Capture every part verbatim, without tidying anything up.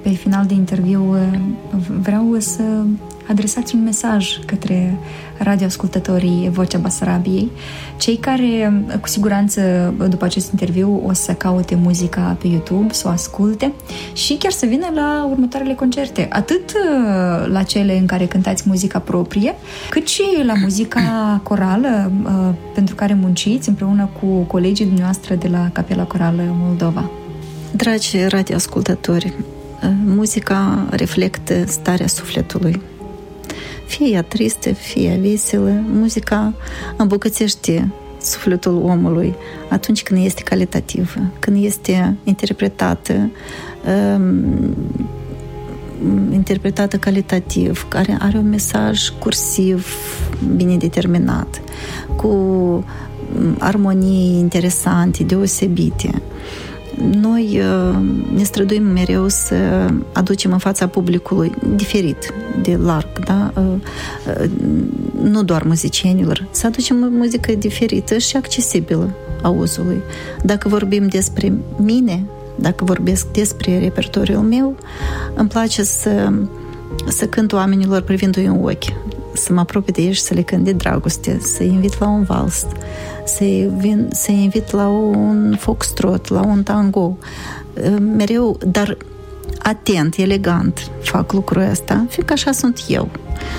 pe final de interviu vreau să adresați un mesaj către radioascultătorii Vocea Basarabiei, cei care cu siguranță după acest interviu o să caute muzica pe YouTube, să o asculte și chiar să vină la următoarele concerte, atât la cele în care cântați muzica proprie, cât și la muzica corală pentru care munciți împreună cu colegii dumneavoastră de la Capela Corală Moldova. Dragi radioascultători, muzica reflectă starea sufletului. Fie ea tristă, fie ea veselă, muzica îmbogățește sufletul omului atunci când este calitativă, când este interpretată um, interpretată calitativ, care are un mesaj cursiv bine determinat, cu armonii interesante, deosebite. Noi ne străduim mereu să aducem în fața publicului diferit de larg, da? Nu doar muzicienilor, să aducem o muzică diferită și accesibilă auzului. Dacă vorbim despre mine, dacă vorbesc despre repertoriul meu, îmi place să, să cânt oamenilor privindu-i în ochi, să mă apropie de ei și să le cânt de dragoste, să-i invit la un vals, să-i, vin, să-i invit la un foxtrot, la un tango. Mereu, dar atent, elegant fac lucrul ăsta, fiindcă așa sunt eu.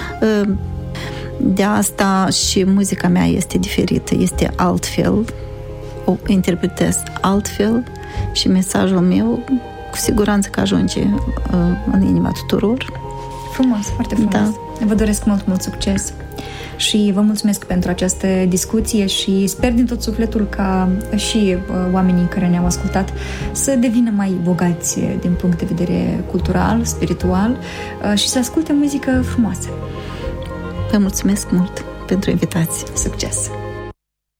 De asta și muzica mea este diferită, este altfel, o interpretez altfel și mesajul meu cu siguranță că ajunge în inima tuturor. Frumos, foarte frumos. Da. Vă doresc mult, mult succes și vă mulțumesc pentru această discuție și sper din tot sufletul ca și oamenii care ne-au ascultat să devină mai bogați din punct de vedere cultural, spiritual și să asculte muzică frumoasă. Vă mulțumesc mult pentru invitație. Succes!